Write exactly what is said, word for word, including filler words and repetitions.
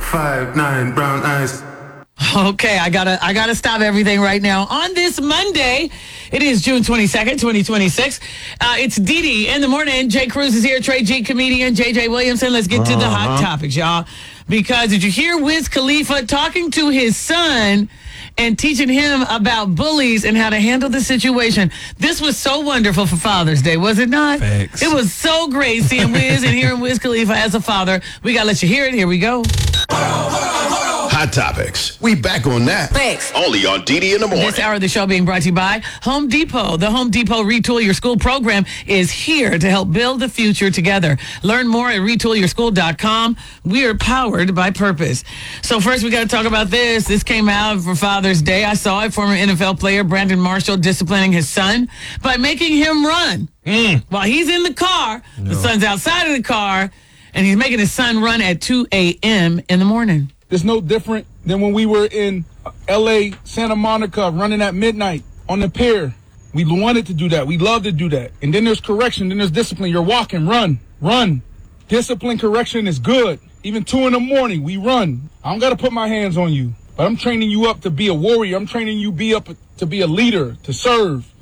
five, nine, brown eyes. Okay, I gotta I gotta stop everything right now. On this Monday, it is June twenty-second, twenty twenty-six. Uh, it's Dee Dee in the morning. Jay Cruz is here, Trey G, comedian, J J Williamson. Let's get to the hot Uh-huh. topics, y'all. Because did you hear Wiz Khalifa talking to his son and teaching him about bullies and how to handle the situation? This was so wonderful for Father's Day, was it not? Thanks. It was so great seeing Wiz and hearing Wiz Khalifa as a father. We gotta let you hear it. Here we go. Hot Topics. We back on that. Thanks. Only on D D in the morning. This hour of the show being brought to you by Home Depot. The Home Depot Retool Your School program is here to help build the future together. Learn more at retool your school dot com. We are powered by purpose. So first we got to talk about this. This came out for Father's Day. I saw it. Former N F L player Brandon Marshall disciplining his son by making him run. Mm. While he's in the car, the son's outside of the car, and he's making his son run at two a.m. in the morning. It's no different than when we were in L A, Santa Monica, running at midnight on the pier. We wanted to do that. We love to do that. And then there's correction. Then there's discipline. You're walking. Run. Run. Discipline, correction is good. Even two in the morning, we run. I don't got to put my hands on you. But I'm training you up to be a warrior. I'm training you be up to be a leader, to serve.